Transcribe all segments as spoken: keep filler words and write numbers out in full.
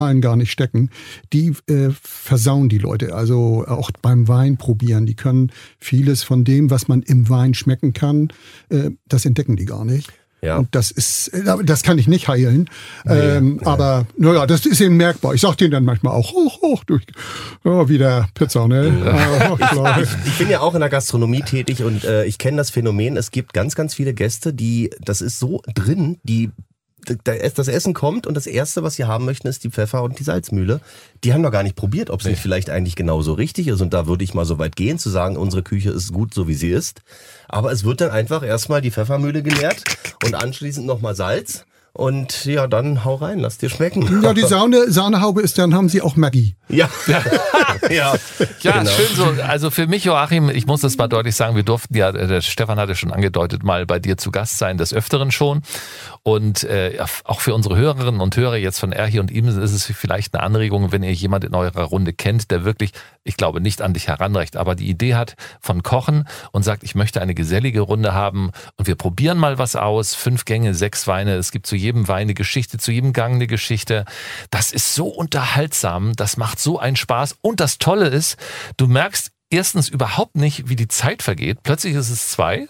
gar nicht stecken, die äh, versauen die Leute. Also auch beim Wein probieren. Die können vieles von dem, was man im Wein schmecken kann, äh, das entdecken die gar nicht. Ja. Und das ist, das kann ich nicht heilen. Nee, ähm, nee. Aber naja, das ist eben merkbar. Ich sag denen dann manchmal auch hoch, hoch durch, oh, wieder Pizza, ne? Ja. ich, ich bin ja auch in der Gastronomie tätig und äh, ich kenne das Phänomen. Es gibt ganz, ganz viele Gäste, die, das ist so drin, die das Essen kommt und das Erste, was sie haben möchten, ist die Pfeffer- und die Salzmühle. Die haben noch gar nicht probiert, ob es nee. nicht vielleicht eigentlich genauso richtig ist. Und da würde ich mal so weit gehen, zu sagen, unsere Küche ist gut, so wie sie ist. Aber es wird dann einfach erstmal die Pfeffermühle geleert und anschließend nochmal Salz. Und ja, dann hau rein, lass dir schmecken. Ja, die Sahne, Sahnehaube ist, dann haben sie auch Maggi. Ja, ja, ja, ja genau. Schön so. Also für mich, Joachim, ich muss das mal deutlich sagen, wir durften ja, der Stefan hatte schon angedeutet, mal bei dir zu Gast sein, des Öfteren schon. Und äh, auch für unsere Hörerinnen und Hörer jetzt von Erhi und ihm ist es vielleicht eine Anregung, wenn ihr jemand in eurer Runde kennt, der wirklich, ich glaube, nicht an dich heranreicht, aber die Idee hat von Kochen und sagt, ich möchte eine gesellige Runde haben und wir probieren mal was aus, fünf Gänge, sechs Weine, es gibt zu jedem Wein eine Geschichte, zu jedem Gang eine Geschichte. Das ist so unterhaltsam, das macht so einen Spaß und das Tolle ist, du merkst erstens überhaupt nicht, wie die Zeit vergeht. Plötzlich ist es zwei.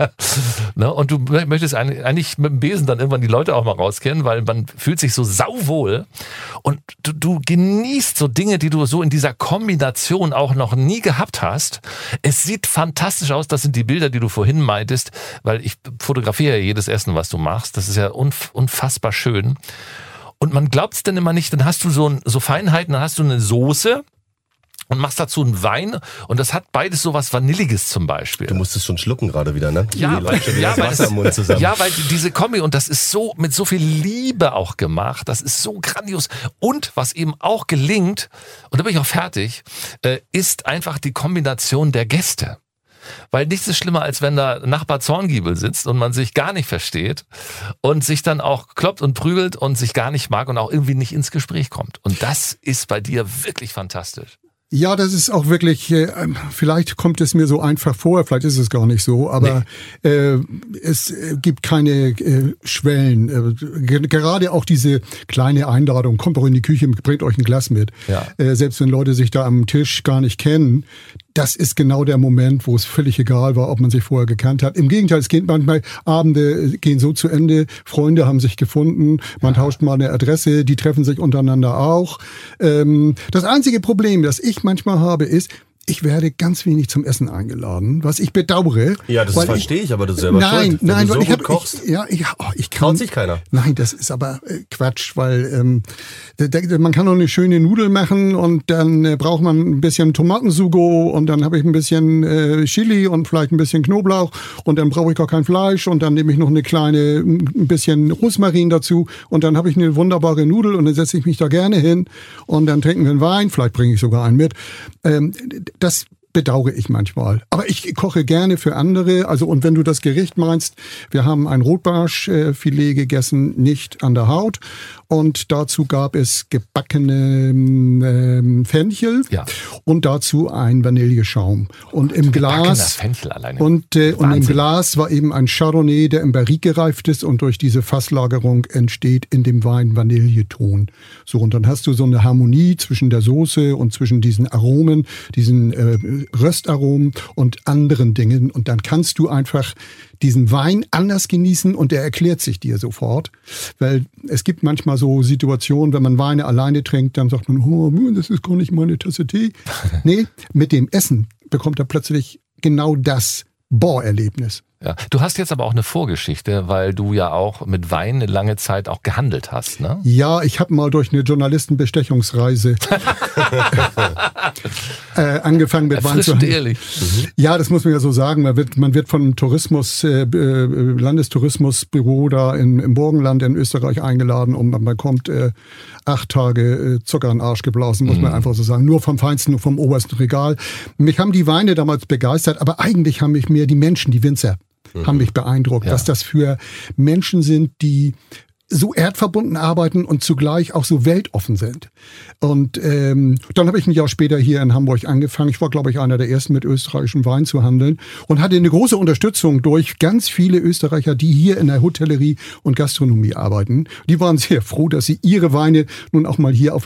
ne? Und du möchtest eigentlich mit dem Besen dann irgendwann die Leute auch mal rauskennen, weil man fühlt sich so sauwohl. Und du, du genießt so Dinge, die du so in dieser Kombination auch noch nie gehabt hast. Es sieht fantastisch aus. Das sind die Bilder, die du vorhin meintest, weil ich fotografiere ja jedes Essen, was du machst. Das ist ja unfassbar schön. Und man glaubt es dann immer nicht. Dann hast du so, so Feinheiten, dann hast du eine Soße und machst dazu einen Wein und das hat beides so was Vanilliges zum Beispiel. Du musstest schon schlucken gerade wieder, ne? Ja, weil, ja, weil das, ja, weil diese Kombi und das ist so mit so viel Liebe auch gemacht, das ist so grandios. Und was eben auch gelingt, und da bin ich auch fertig, ist einfach die Kombination der Gäste. Weil nichts ist schlimmer, als wenn da Nachbar Zorngiebel sitzt und man sich gar nicht versteht und sich dann auch kloppt und prügelt und sich gar nicht mag und auch irgendwie nicht ins Gespräch kommt. Und das ist bei dir wirklich fantastisch. Ja, das ist auch wirklich, äh, vielleicht kommt es mir so einfach vor, vielleicht ist es gar nicht so, aber nee. äh, es gibt keine äh, Schwellen. Äh, gerade auch diese kleine Einladung, kommt doch in die Küche, bringt euch ein Glas mit. Ja. Äh, selbst wenn Leute sich da am Tisch gar nicht kennen, das ist genau der Moment, wo es völlig egal war, ob man sich vorher gekannt hat. Im Gegenteil, es geht manchmal, Abende gehen so zu Ende, Freunde haben sich gefunden, man ja. tauscht mal eine Adresse, die treffen sich untereinander auch. Ähm, das einzige Problem, das ich manchmal habe, ist, ich werde ganz wenig zum Essen eingeladen, was ich bedauere. Ja, das verstehe ich, ich, aber du selber nein, schuld. Nein, wenn nein, du so ich gut hab, kochst. Ich, ja, ich, oh, ich kann, traut sich keiner. Nein, das ist aber äh, Quatsch, weil ähm, der, der, man kann doch eine schöne Nudel machen und dann äh, braucht man ein bisschen Tomatensugo und dann habe ich ein bisschen äh, Chili und vielleicht ein bisschen Knoblauch und dann brauche ich gar kein Fleisch und dann nehme ich noch eine kleine, ein bisschen Rosmarin dazu und dann habe ich eine wunderbare Nudel und dann setze ich mich da gerne hin und dann trinken wir einen Wein, vielleicht bringe ich sogar einen mit. Ähm, das bedauere ich manchmal. Aber ich koche gerne für andere. Also und wenn du das Gericht meinst, wir haben ein Rotbarschfilet gegessen, nicht an der Haut. Und dazu gab es gebackene ähm, Fenchel ja. und dazu ein Vanilleschaum. Und im Glas Fenchel alleine. Und, äh, und im Glas war eben ein Chardonnay, der im Barrique gereift ist und durch diese Fasslagerung entsteht in dem Wein Vanilleton. So, und dann hast du so eine Harmonie zwischen der Soße und zwischen diesen Aromen, diesen äh, Röstaromen und anderen Dingen. Und dann kannst du einfach diesen Wein anders genießen und der erklärt sich dir sofort. Weil es gibt manchmal so Situationen, wenn man Weine alleine trinkt, dann sagt man, oh, das ist gar nicht meine Tasse Tee. Nee, mit dem Essen bekommt er plötzlich genau das Boah-Erlebnis. Ja. Du hast jetzt aber auch eine Vorgeschichte, weil du ja auch mit Wein eine lange Zeit auch gehandelt hast, ne? Ja, ich habe mal durch eine Journalistenbestechungsreise äh, angefangen mit Wein zu handeln. Ehrlich. Mhm. Ja, das muss man ja so sagen. Man wird, man wird vom Tourismus, äh, Landestourismusbüro da in, im Burgenland in Österreich eingeladen und man bekommt äh, acht Tage äh, Zucker in den Arsch geblasen, muss mhm. man einfach so sagen. Nur vom Feinsten, nur vom obersten Regal. Mich haben die Weine damals begeistert, aber eigentlich haben mich mehr die Menschen, die Winzer, haben mich beeindruckt, ja. was das für Menschen sind, die so erdverbunden arbeiten und zugleich auch so weltoffen sind. Und ähm, dann habe ich ein Jahr später hier in Hamburg angefangen. Ich war, glaube ich, einer der ersten mit österreichischem Wein zu handeln und hatte eine große Unterstützung durch ganz viele Österreicher, die hier in der Hotellerie und Gastronomie arbeiten. Die waren sehr froh, dass sie ihre Weine nun auch mal hier auf